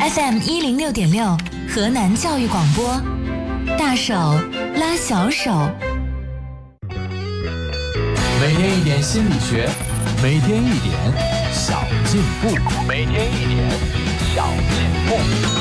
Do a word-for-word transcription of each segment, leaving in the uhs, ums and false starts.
F M 一零六点六，河南教育广播，大手拉小手。 每天一点心理学，每天一点小进步，每天一点小进步。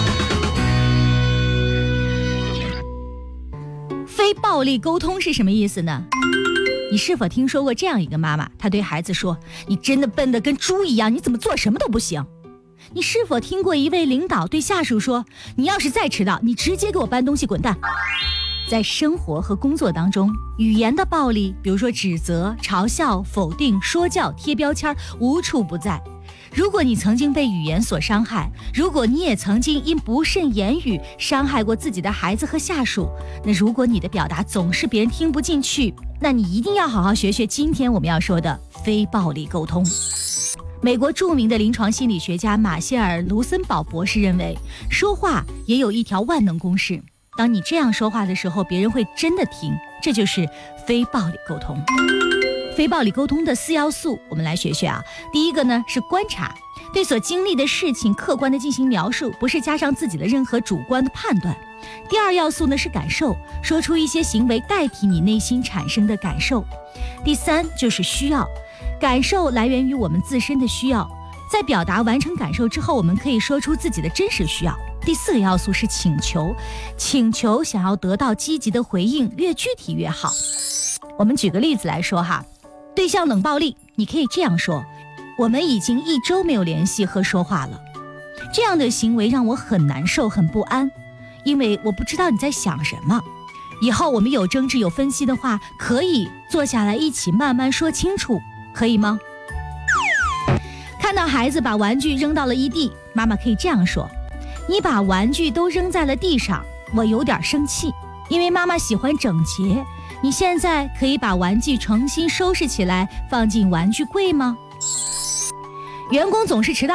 非暴力沟通是什么意思呢？你是否听说过这样一个妈妈，她对孩子说：你真的笨得跟猪一样，你怎么做什么都不行。你是否听过一位领导对下属说：你要是再迟到，你直接给我搬东西滚蛋。在生活和工作当中，语言的暴力，比如说指责、嘲笑、否定、说教、贴标签，无处不在。如果你曾经被语言所伤害，如果你也曾经因不慎言语伤害过自己的孩子和下属，那如果你的表达总是别人听不进去，那你一定要好好学学今天我们要说的非暴力沟通。美国著名的临床心理学家马歇尔·卢森堡博士认为，说话也有一条万能公式，当你这样说话的时候，别人会真的听，这就是非暴力沟通。非暴力沟通的四要素，我们来学学啊。第一个呢是观察，对所经历的事情客观的进行描述，不是加上自己的任何主观的判断。第二要素呢是感受，说出一些行为代替你内心产生的感受。第三就是需要，感受来源于我们自身的需要，在表达完成感受之后，我们可以说出自己的真实需要。第四个要素是请求，请求想要得到积极的回应，越具体越好。我们举个例子来说哈，对象冷暴力，你可以这样说：我们已经一周没有联系和说话了，这样的行为让我很难受很不安，因为我不知道你在想什么。以后我们有争执有分析的话，可以坐下来一起慢慢说清楚，可以吗？看到孩子把玩具扔到了一地，妈妈可以这样说：你把玩具都扔在了地上，我有点生气，因为妈妈喜欢整洁，你现在可以把玩具重新收拾起来，放进玩具柜吗？员工总是迟到，